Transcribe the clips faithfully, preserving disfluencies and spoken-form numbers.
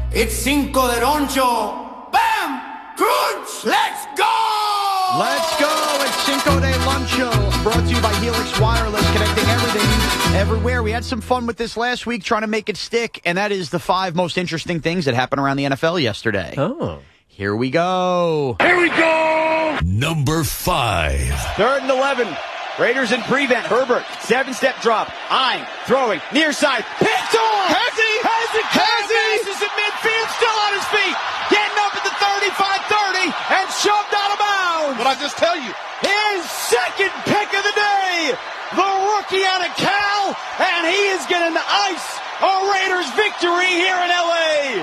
It's Cinco de Loncho. Bam! Crunch! Let's go! Let's go! It's Cinco de Loncho, brought to you by Helix Wireless, connecting everything everywhere. We had some fun with this last week, trying to make it stick, and that is the five most interesting things that happened around the N F L yesterday. Oh. Here we go. Here we go! Number five. Third and eleven. Raiders in prevent. Herbert, seven-step drop. Eyeing, throwing, near side. Picked off! Has he? Has he? Has he? Is in midfield, still on his feet. Getting up at the thirty-five thirty and shoved out of bounds. But I just tell you. His second pick of the day. The rookie out of Cal. And he is going to ice a Raiders victory here in L A.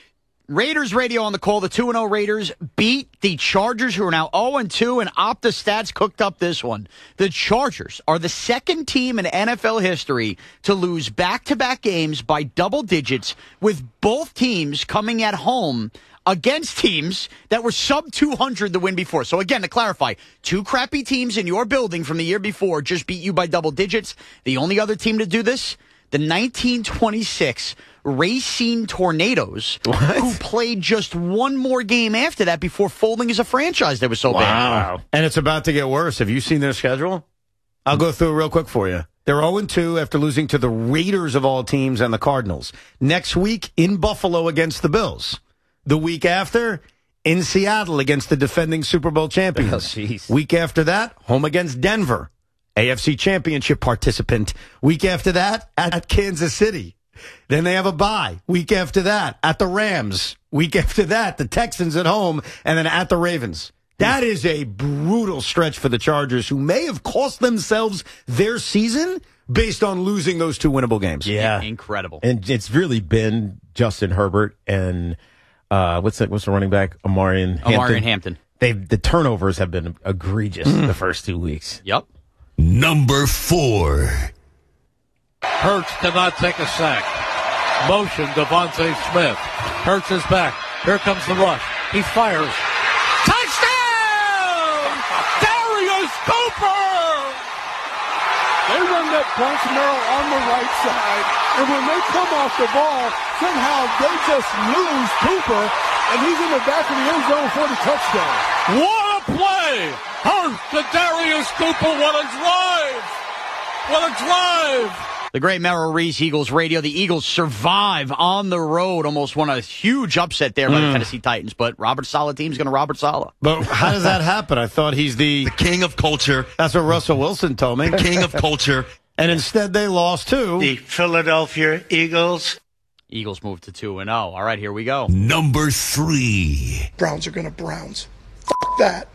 Raiders radio on the call. The two and oh Raiders beat the Chargers, who are now oh and two, and Opta Stats cooked up this one. The Chargers are the second team in N F L history to lose back-to-back games by double digits, with both teams coming at home against teams that were sub two hundred the win before. So again, to clarify, two crappy teams in your building from the year before just beat you by double digits. The only other team to do this, the nineteen twenty-six Racine Tornadoes, what? who played just one more game after that before folding as a franchise that was so wow. bad. Wow. And it's about to get worse. Have you seen their schedule? I'll go through it real quick for you. They're oh and two after losing to the Raiders of all teams and the Cardinals. Next week in Buffalo against the Bills. The week after, in Seattle against the defending Super Bowl champions. Oh, week after that, home against Denver, A F C Championship participant. Week after that, at Kansas City. Then they have a bye. Week after that, at the Rams. Week after that, the Texans at home, and then at the Ravens. That is a brutal stretch for the Chargers, who may have cost themselves their season based on losing those two winnable games. Yeah. Incredible. And it's really been Justin Herbert and uh, what's the, what's the running back? Amarian Hampton. Amarian Hampton. They've, the turnovers have been egregious Mm. the first two weeks. Yep. Number four. Hurts cannot take a sack. Motion, Devontae Smith. Hurts is back. Here comes the rush. He fires. Touchdown! Darius Cooper! They run that Bronx Merrill on the right side, and when they come off the ball, somehow they just lose Cooper, and he's in the back of the end zone for the touchdown. What a play! Hurts to Darius Cooper. What a drive! What a drive! The great Merrill Reese, Eagles radio. The Eagles survive on the road. Almost won a huge upset there by the Tennessee Titans, but Robert Saleh team's going to Robert Saleh. But how does that happen? I thought he's the... The king of culture. That's what Russell Wilson told me. King of culture. And instead they lost to... The Philadelphia Eagles. Eagles moved to two and oh. All right, here we go. Number three. Browns are going to Browns. F*** that.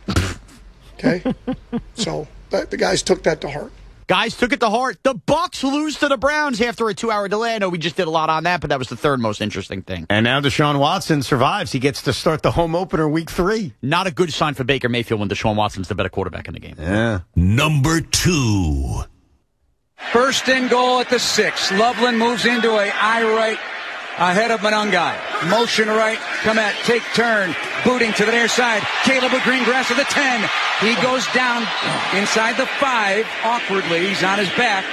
Okay? So the, the guys took that to heart. Guys took it to heart. The Bucs lose to the Browns after a two-hour delay. I know we just did a lot on that, but that was the third most interesting thing. And now Deshaun Watson survives. He gets to start the home opener week three. Not a good sign for Baker Mayfield when Deshaun Watson's the better quarterback in the game. Yeah. Number two. First and goal at the six. Loveland moves into a eye right ahead of Monangai. Motion right, come at, take turn, booting to the near side. Caleb with Greengrass at the ten. He goes down inside the five awkwardly. He's on his back.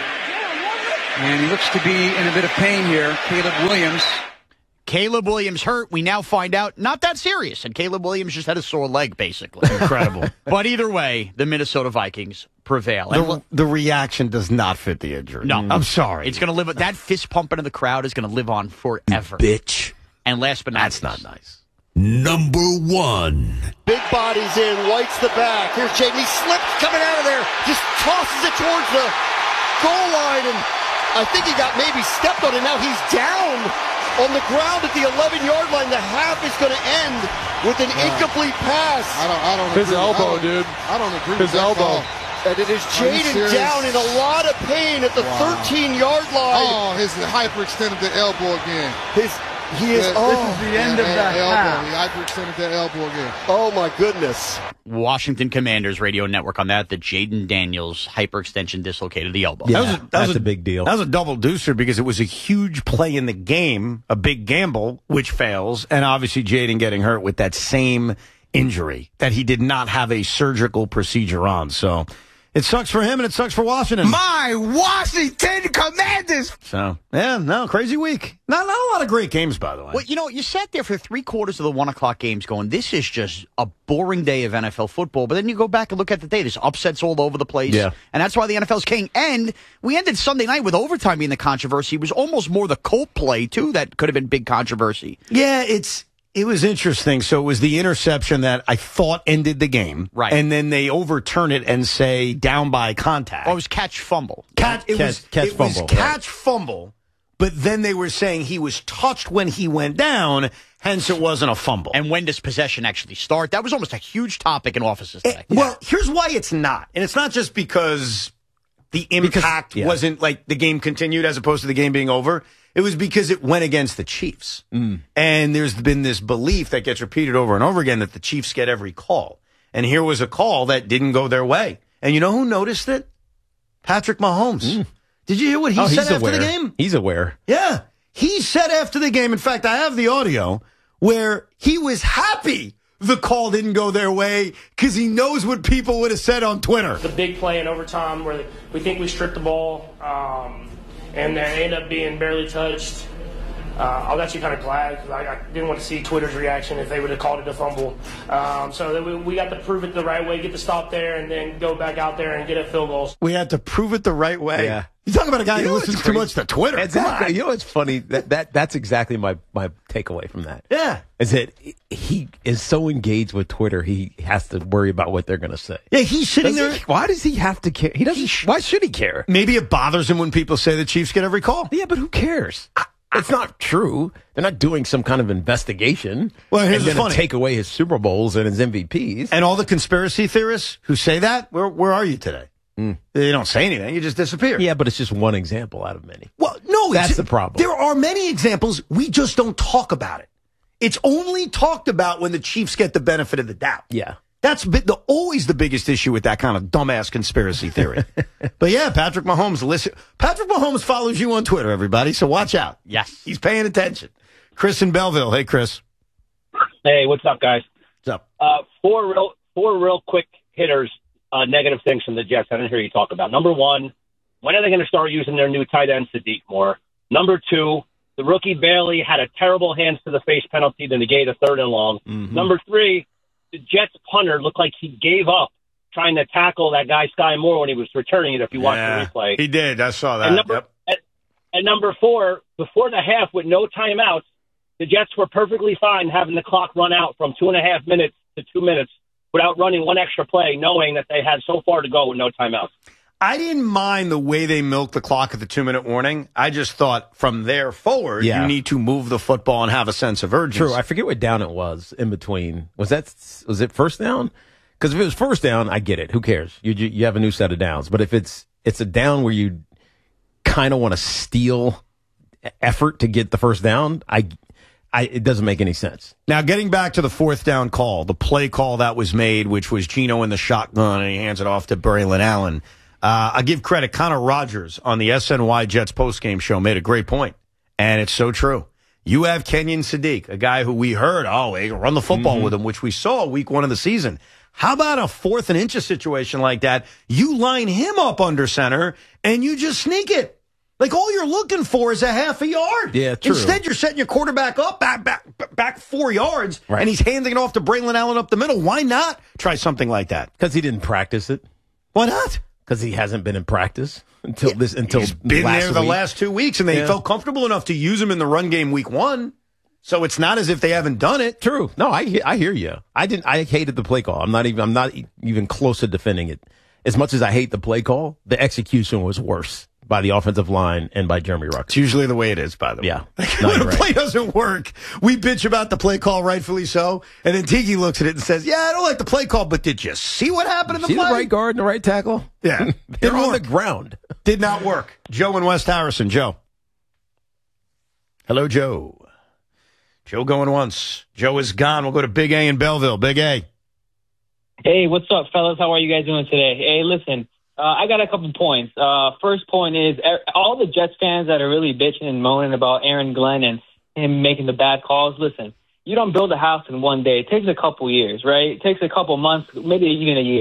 And he looks to be in a bit of pain here. Caleb Williams. Caleb Williams hurt. We now find out not that serious. And Caleb Williams just had a sore leg, basically. Incredible. But either way, the Minnesota Vikings prevail. The, And the reaction does not fit the injury. No. I'm sorry. It's going to live. That fist pumping in the crowd is going to live on forever. Bitch. And last but not That's least, not nice. Number one. Big bodies in, White's the back. Here's Jaden. He slips coming out of there. Just tosses it towards the goal line. And I think he got maybe stepped on, and now he's down on the ground at the eleven-yard line. The half is going to end with an incomplete pass. I don't, I don't His agree. elbow, I dude. I don't agree His with elbow. And it is Jaden down in a lot of pain at the thirteen-yard line. Oh, his hyperextended the elbow again. His He is, yeah, oh. This is the end yeah, of the half. He hyperextended that elbow again. Oh, my goodness. Washington Commanders radio network on that, that Jaden Daniels hyperextension dislocated the elbow. Yeah, that was a, that that's was a, a big deal. That was a double deucer because it was a huge play in the game, a big gamble, which fails, and obviously Jaden getting hurt with that same injury that he did not have a surgical procedure on. So It sucks for him, and it sucks for Washington. My Washington Commanders! So, yeah, no, crazy week. Not, not a lot of great games, by the way. Well, you know, you sat there for three quarters of the one o'clock games going, this is just a boring day of N F L football. But then you go back and look at the day. There's upsets all over the place. Yeah. And that's why the N F L's king. And we ended Sunday night with overtime being the controversy. It was almost more the Colt play, too, that could have been big controversy. Yeah, it's it was interesting. So it was the interception that I thought ended the game. Right. And then they overturn it and say down by contact. Oh, it was catch fumble. Catch, it Catch- was, catch it fumble, was catch fumble. But then they were saying he was touched when he went down, hence it wasn't a fumble. And when does possession actually start? That was almost a huge topic in offices today. It- well, here's why it's not. And it's not just because the impact yeah. wasn't like the game continued as opposed to the game being over. It was because it went against the Chiefs. Mm. And there's been this belief that gets repeated over and over again that the Chiefs get every call. And here was a call that didn't go their way. And you know who noticed it? Patrick Mahomes. Mm. Did you hear what he oh, said he's after aware. the game? He's aware. Yeah. He said after the game, in fact, I have the audio where he was happy the call didn't go their way because he knows what people would have said on Twitter. The big play in overtime where we think we stripped the ball um, and they end up being barely touched. Uh, I was actually kind of glad because I, I didn't want to see Twitter's reaction if they would have called it a fumble. Um, so that we, we got to prove it the right way, get the stop there, and then go back out there and get a field goal. We had to prove it the right way. Yeah. You talk about a guy You who know listens what's too crazy? much to Twitter. Exactly. You know what's funny? That that that's exactly my my takeaway from that. Yeah. Is that he is so engaged with Twitter, he has to worry about what they're going to say. Yeah, he's sitting Does there. he- why does he have to care? He doesn't. Why should he care? Maybe it bothers him when people say the Chiefs get every call. Yeah, but who cares? It's not true. They're not doing some kind of investigation. Well, here's and what's then funny. take away his Super Bowls and his M V Ps. And all the conspiracy theorists who say that, where where are you today? Mm. They don't say anything. You just disappear. Yeah, but it's just one example out of many. Well, no, That's it's- the problem. There are many examples. We just don't talk about it. It's only talked about when the Chiefs get the benefit of the doubt. Yeah. That's been the, always the biggest issue with that kind of dumbass conspiracy theory. But yeah, Patrick Mahomes, listen. Patrick Mahomes follows you on Twitter, everybody, so watch out. Yes. He's paying attention. Chris in Belleville. Hey, Chris. Hey, what's up, guys? What's up? Uh, four real, four real quick hitters, uh, negative things from the Jets I didn't hear you talk about. Number one, when are they going to start using their new tight end, Sadiq, more? Number two, the rookie Bailey had a terrible hands to the face penalty to negate a third and long. Mm-hmm. Number three, the Jets punter looked like he gave up trying to tackle that guy Sky Moore when he was returning it, if you watch Yeah, the replay. he did. I saw that. And number, Yep. and, and number four, before the half with no timeouts, the Jets were perfectly fine having the clock run out from two and a half minutes to two minutes without running one extra play, knowing that they had so far to go with no timeouts. I didn't mind the way they milked the clock at the two-minute warning. I just thought from there forward, Yeah. you need to move the football and have a sense of urgency. True. I forget what down it was in between. Was that was it first down? Because if it was first down, I get it. Who cares? You you you have a new set of downs. But if it's it's a down where you kind of want to steal effort to get the first down, I, I it doesn't make any sense. Now, getting back to the fourth down call, the play call that was made, which was Geno in the shotgun, and he hands it off to Braylon Allen. Uh, I give credit. Connor Rogers on the S N Y Jets postgame show made a great point, and it's so true. You have Kenyon Sadiq, a guy who we heard, oh, they can run the football Mm-hmm. with him, which we saw week one of the season. How about a fourth and inches situation like that? You line him up under center, and you just sneak it. Like, all you're looking for is a half a yard. Yeah, true. Instead, you're setting your quarterback up back back back four yards, Right. and he's handing it off to Braylon Allen up the middle. Why not try something like that? Because he didn't practice it. Why not? Because he hasn't been in practice until this until He's been last there the week. last two weeks, and they Yeah. felt comfortable enough to use him in the run game week one. So it's not as if they haven't done it. True. No, I he- I hear you. I didn't. I hated the play call. I'm not even. I'm not e- even close to defending it. As much as I hate the play call, the execution was worse by the offensive line and by Jeremy Ruckert. It's usually the way it is, by the way. Yeah. Like, No, when you're a right. play doesn't work, we bitch about the play call, rightfully so. And then Tiki looks at it and says, yeah, I don't like the play call, but did you see what happened in the See play? the right guard and the right tackle? Yeah. They're Didn't on work. the ground. Did not work. Joe in West Harrison. Joe. Hello, Joe. Joe going once. Joe is gone. We'll go to Big A in Belleville. Big A. Hey, what's up, fellas? How are you guys doing today? Hey, listen, uh, I got a couple points. Uh, first point is er, all the Jets fans that are really bitching and moaning about Aaron Glenn and him making the bad calls. Listen, you don't build a house in one day. It takes a couple years, right? It takes a couple months, maybe even a year.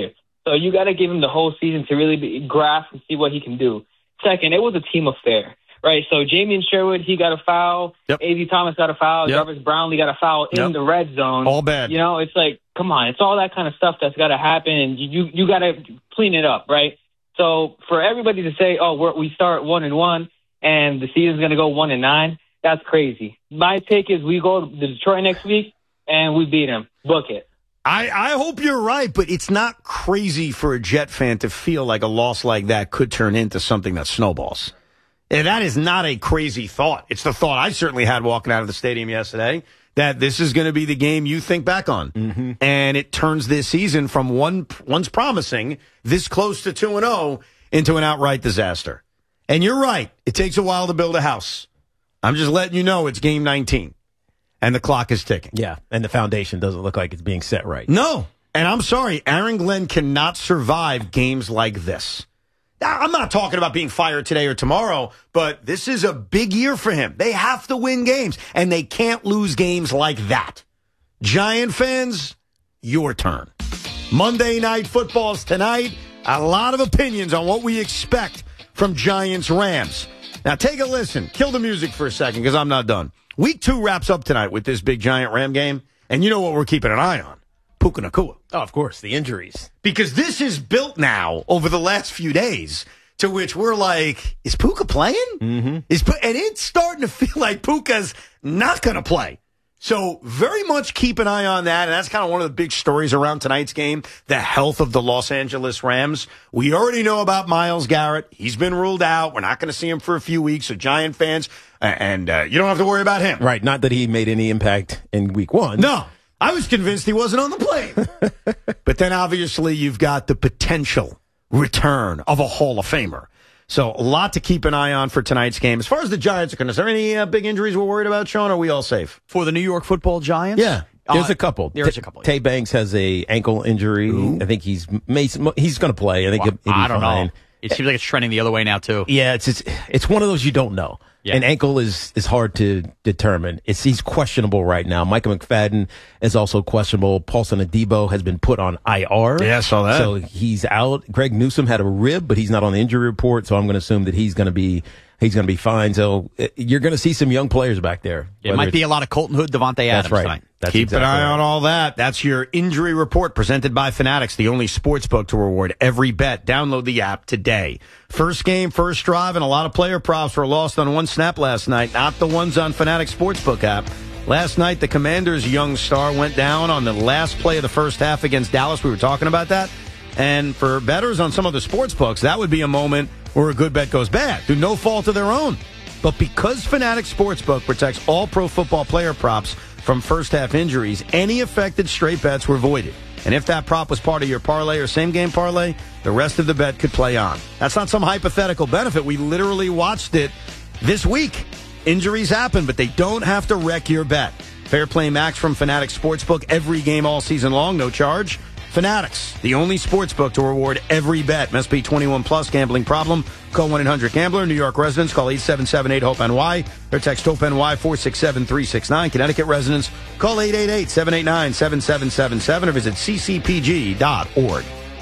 So you got to give him the whole season to really be, grasp and see what he can do. Second, it was a team affair, right? So Jamien Sherwood, he got a foul. Yep. A Z Thomas got a foul. Yep. Jarvis Brownlee got a foul Yep. in the red zone. All bad. You know, it's like, come on. It's all that kind of stuff that's got to happen, and you, you, you got to clean it up, right? So for everybody to say, oh, we're, we start one and one, and the season's going to go one and nine, that's crazy. My take is we go to Detroit next week, and we beat them. Book it. I, I hope you're right, but it's not crazy for a Jet fan to feel like a loss like that could turn into something that snowballs. And that is not a crazy thought. It's the thought I certainly had walking out of the stadium yesterday, that this is going to be the game you think back on. Mm-hmm. And it turns this season from one once promising, this close to two and oh, into an outright disaster. And you're right. It takes a while to build a house. I'm just letting you know it's game nineteen. And the clock is ticking. Yeah, and the foundation doesn't look like it's being set right. No. And I'm sorry, Aaron Glenn cannot survive games like this. Now, I'm not talking about being fired today or tomorrow, but this is a big year for him. They have to win games, and they can't lose games like that. Giant fans, your turn. Monday Night Football's tonight. A lot of opinions on what we expect from Giants-Rams. Now, take a listen. Kill the music for a second, because I'm not done. Week two wraps up tonight with this big Giant Ram game, and you know what we're keeping an eye on? Puka Nacua. Oh, of course, the injuries. Because this is built now over the last few days to which we're like, is Puka playing? Mm-hmm. Is And it's starting to feel like Puka's not going to play. So very much keep an eye on that. And that's kind of one of the big stories around tonight's game, the health of the Los Angeles Rams. We already know about Myles Garrett. He's been ruled out. We're not going to see him for a few weeks. So Giant fans, and uh, you don't have to worry about him. Right. Not that he made any impact in week one. No. I was convinced he wasn't on the plane. But then obviously you've got the potential return of a Hall of Famer. So a lot to keep an eye on for tonight's game. As far as the Giants are concerned, is there any uh, big injuries we're worried about, Sean? Or are we all safe? For the New York Football Giants? Yeah. There's Uh, a couple. There's T- a couple. Tay Banks has a ankle injury. Ooh. I think he's he's going to play. I think Well, he'll, he'll be I don't fine. know. It seems like it's trending the other way now, too. Yeah, it's it's, it's one of those you don't know. Yeah. An ankle is, is hard to determine. It's he's questionable right now. Micah McFadden is also questionable. Paulson Adebo has been put on I R. Yeah, I saw that. So he's out. Greg Newsome had a rib, but he's not on the injury report. So I'm going to assume that he's going to be he's going to be fine. So uh, you're going to see some young players back there. It might be a lot of Colton Hood, Devontae Adams That's right. tonight. That's Keep exactly an eye right. on all that. That's your injury report presented by Fanatics, the only sports book to reward every bet. Download the app today. First game, first drive, and a lot of player props were lost on one snap last night, not the ones on Fanatics Sportsbook app. Last night, the Commanders' young star went down on the last play of the first half against Dallas. We were talking about that. And for bettors on some of the sports books, that would be a moment where a good bet goes bad through no fault of their own. But because Fanatics Sportsbook protects all pro football player props from first-half injuries, any affected straight bets were voided. And if that prop was part of your parlay or same-game parlay, the rest of the bet could play on. That's not some hypothetical benefit. We literally watched it this week. Injuries happen, but they don't have to wreck your bet. Fair Play Max from Fanatics Sportsbook, every game all season long, no charge. Fanatics, the only sportsbook to reward every bet. Must be twenty-one plus. Gambling problem? Call one eight hundred gambler. New York residents, call eight seven seven eight hope N Y or text HOPE-NY four six seven three six nine. Connecticut residents, call eight eight eight seven eight nine seven seven seven seven or visit c c p g dot org.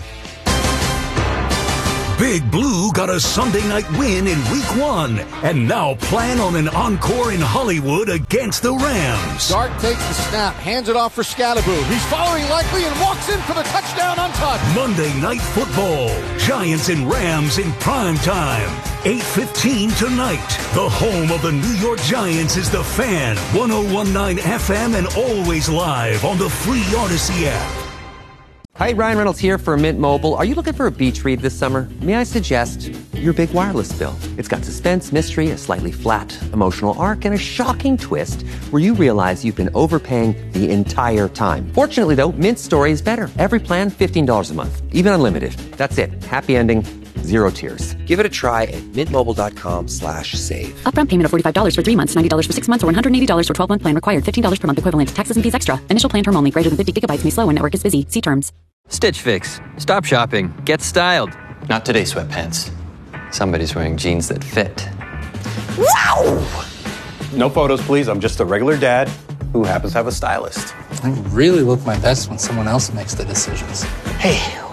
Big Blue got a Sunday night win in week one and now plan on an encore in Hollywood against the Rams. Dart takes the snap, hands it off for Scalaboo. He's following likely and walks in for the touchdown untouched. Monday Night Football, Giants and Rams in prime time. eight fifteen tonight. The home of the New York Giants is The Fan, one oh one point nine F M and always live on the free Odyssey app. Hi, Ryan Reynolds here for Mint Mobile. Are you looking for a beach read this summer? May I suggest your big wireless bill? It's got suspense, mystery, a slightly flat, emotional arc, and a shocking twist where you realize you've been overpaying the entire time. Fortunately, though, Mint's story is better. Every plan, fifteen dollars a month, even unlimited. That's it. Happy ending, zero tears. Give it a try at mintmobile.com slash save. Upfront payment of forty-five dollars for three months, ninety dollars for six months, or one hundred eighty dollars for twelve-month plan required. fifteen dollars per month equivalent. Taxes and fees extra. Initial plan term only. Greater than fifty gigabytes may slow when network is busy. See terms. Stitch Fix. Stop shopping. Get styled. Not today, sweatpants. Somebody's wearing jeans that fit. Wow! No photos, please. I'm just a regular dad who happens to have a stylist. I really look my best when someone else makes the decisions. Hey,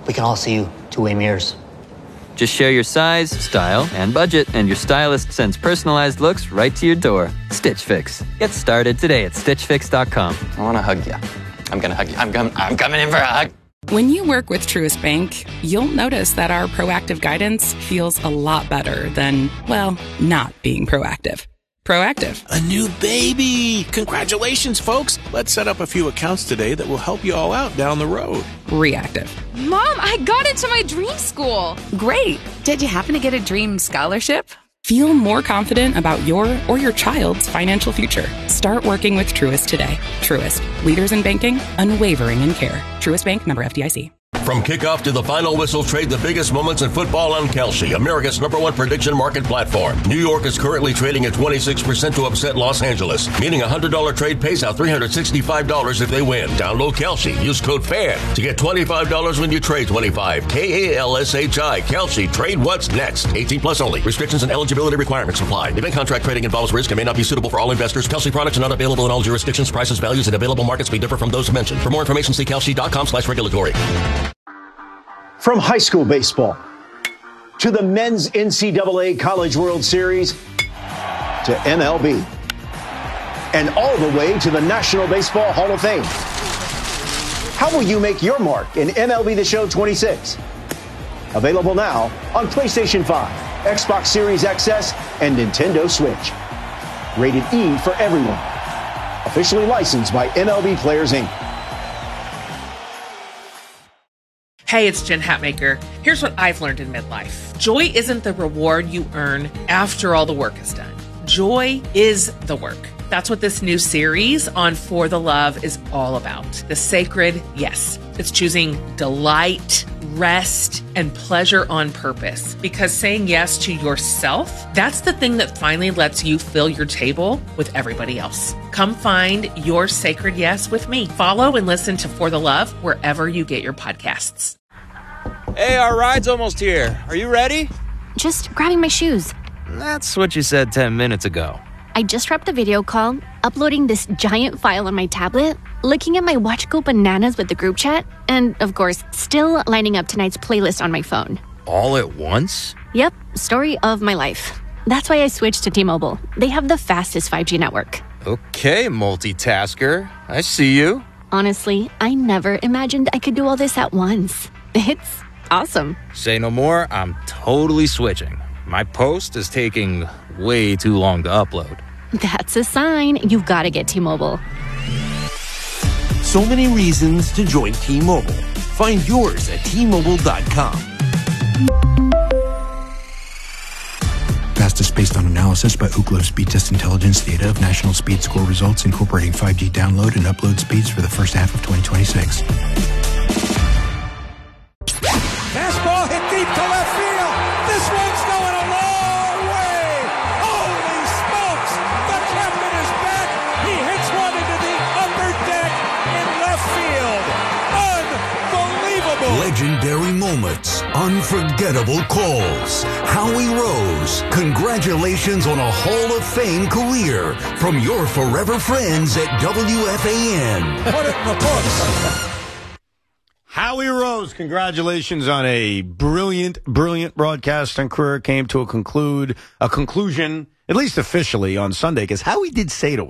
we can all see you two-way mirrors. Just share your size, style, and budget, and your stylist sends personalized looks right to your door. Stitch Fix. Get started today at stitch fix dot com. I want to hug you. I'm going to hug you. I'm, com- I'm coming in for a hug. When you work with Truist Bank, you'll notice that our proactive guidance feels a lot better than, well, not being proactive. Proactive. A new baby! Congratulations, folks! Let's set up a few accounts today that will help you all out down the road. Reactive. Mom, I got into my dream school! Great! Did you happen to get a dream scholarship? Feel more confident about your or your child's financial future. Start working with Truist today. Truist. Leaders in banking. Unwavering in care. Truist Bank, member F D I C. From kickoff to the final whistle, trade the biggest moments in football on Kalshi, America's number one prediction market platform. New York is currently trading at twenty-six percent to upset Los Angeles, meaning a one hundred dollars trade pays out three hundred sixty-five dollars if they win. Download Kalshi. Use code FAN to get twenty-five dollars when you trade twenty-five. K A L S H I. Kalshi. Trade what's next. eighteen plus only. Restrictions and eligibility requirements apply. Event contract trading involves risk and may not be suitable for all investors. Kalshi products are not available in all jurisdictions. Prices, values, and available markets may differ from those mentioned. For more information, see kalshi.com slash regulatory. From high school baseball to the men's N C double A College World Series to M L B and all the way to the National Baseball Hall of Fame. How will you make your mark in M L B The Show twenty-six? Available now on PlayStation five, Xbox Series X S, and Nintendo Switch. Rated E for everyone. Officially licensed by M L B Players, Incorporated. Hey, it's Jen Hatmaker. Here's what I've learned in midlife. Joy isn't the reward you earn after all the work is done. Joy is the work. That's what this new series on For the Love is all about. The sacred yes. It's choosing delight, rest, and pleasure on purpose. Because saying yes to yourself, that's the thing that finally lets you fill your table with everybody else. Come find your sacred yes with me. Follow and listen to For the Love wherever you get your podcasts. Hey, our ride's almost here. Are you ready? Just grabbing my shoes. That's what you said ten minutes ago. I just wrapped the video call, uploading this giant file on my tablet, looking at my watch go bananas with the group chat, and, of course, still lining up tonight's playlist on my phone. All at once? Yep, story of my life. That's why I switched to T-Mobile. They have the fastest five G network. Okay, multitasker. I see you. Honestly, I never imagined I could do all this at once. It's awesome. Say no more, I'm totally switching. My post is taking way too long to upload. That's a sign you've got to get T-Mobile. So many reasons to join T-Mobile. Find yours at T Mobile dot com. Fastest based on analysis by Ookla Speed Test Intelligence data of national speed score results incorporating five G download and upload speeds for the first half of twenty twenty-six. Fastball hit deep to left field. This one's going a long way. Holy smokes! The captain is back. He hits one into the upper deck in left field. Unbelievable. Legendary moments. Unforgettable calls. Howie Rose. Congratulations on a Hall of Fame career from your forever friends at W F A N. Put it in the books. Howie Rose, congratulations on a brilliant, brilliant broadcast and career. Came to a conclude, a conclusion, at least officially, on Sunday, because Howie did say to